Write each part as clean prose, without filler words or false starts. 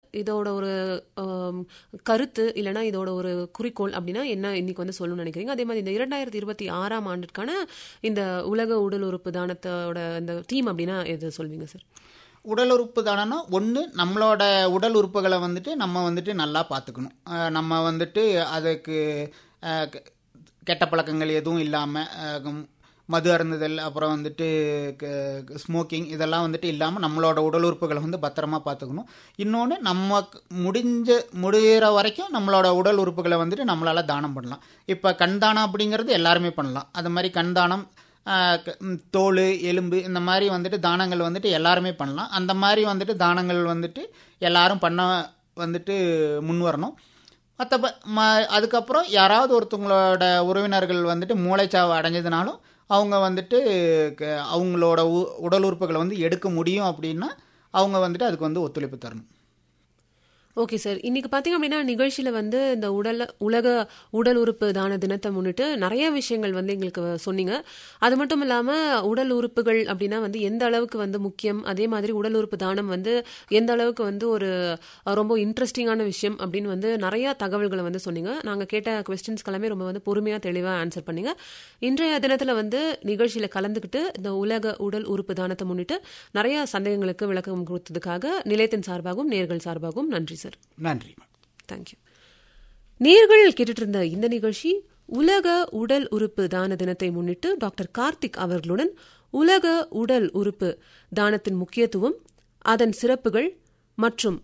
இதோட ஒரு கருத்து இல்லைன்னா இதோட ஒரு குறிக்கோள் அப்படின்னா என்ன இன்னைக்கு வந்து சொல்லணும்னு நினைக்கிறீங்க? அதே மாதிரி இந்த 2026ஆம் ஆண்டுக்கான இந்த உலக உடல் உறுப்பு தானத்தோட இந்த தீம் அப்படின்னா எது சொல்வீங்க சார்? உடல் உறுப்பு தானம்னா ஒன்று, நம்மளோட உடல் உறுப்புகளை வந்துட்டு நம்ம வந்துட்டு நல்லா பார்த்துக்கணும். நம்ம வந்துட்டு அதுக்கு கெட்ட பழக்கங்கள் எதுவும் இல்லாமல், மது அருந்துதல், அப்புறம் வந்துட்டு ஸ்மோக்கிங், இதெல்லாம் வந்துட்டு இல்லாமல் நம்மளோட உடல் உறுப்புகளை வந்து பத்திரமா பார்த்துக்கணும். இன்னொன்று, நம்ம முடிகிற வரைக்கும் நம்மளோட உடல் உறுப்புகளை வந்துட்டு நம்மளால் தானம் பண்ணலாம். இப்போ கண் தானம் அப்படிங்கிறது எல்லாருமே பண்ணலாம். அது மாதிரி கண் தானம், தோல், எலும்பு, இந்த மாதிரி வந்துட்டு தானங்கள் வந்துட்டு எல்லாருமே பண்ணலாம். அந்த மாதிரி வந்துட்டு தானங்கள் வந்துட்டு எல்லாரும் பண்ண வந்துட்டு முன் வரணும். அதுக்கப்புறம் யாராவது ஒருத்தவங்களோட உறவினர்கள் வந்துட்டு மூளைச்சாவு அடைஞ்சதுனாலும் அவங்க வந்துட்டு அவங்களோட உடல் உறுப்புகளை வந்து எடுக்க முடியும் அப்படின்னா அவங்க வந்துட்டு அதுக்கு வந்து ஒத்துழைப்பு தரணும். ஓகே சார், இன்னைக்கு பார்த்தீங்க அப்படின்னா நிகழ்ச்சியில் வந்து இந்த உலக உடல் உறுப்பு தான தினத்தை முன்னிட்டு நிறைய விஷயங்கள் வந்து எங்களுக்கு சொன்னீங்க. அது மட்டும் இல்லாமல் உடல் உறுப்புகள் அப்படின்னா வந்து எந்த அளவுக்கு வந்து முக்கியம், அதே மாதிரி உடல் உறுப்பு தானம் வந்து எந்த அளவுக்கு வந்து ஒரு ரொம்ப இன்ட்ரெஸ்டிங்கான விஷயம் அப்படின்னு வந்து நிறைய தகவல்களை வந்து சொன்னீங்க. நாங்கள் கேட்ட கொஸ்டின்ஸ்க்கு எல்லாமே ரொம்ப வந்து பொறுமையாக தெளிவாக ஆன்சர் பண்ணீங்க. இன்றைய தினத்தில் வந்து நிகழ்ச்சியில் கலந்துக்கிட்டு இந்த உலக உடல் உறுப்பு தானத்தை முன்னிட்டு நிறைய சந்தேகங்களுக்கு விளக்கம் கொடுத்ததுக்காக நிலையத்தின் சார்பாகவும் நேயர்கள் சார்பாகவும் நன்றி சார். நன்றி. தேங்க்யூ. நேயர்கள் கேட்டுட்டு இருந்த இந்த நிகழ்ச்சி உலக உடல் உறுப்பு தான தினத்தை முன்னிட்டு டாக்டர் கார்த்திக் அவர்களுடன் உலக உடல் உறுப்பு தானத்தின் முக்கியத்துவம், அதன் சிறப்புகள் மற்றும்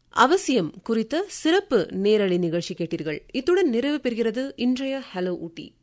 அவசியம் குறித்த சிறப்பு நேரலை நிகழ்ச்சி கேட்டீர்கள். இத்துடன் நிறைவு பெறுகிறது இன்றைய ஹலோ ஊட்டி.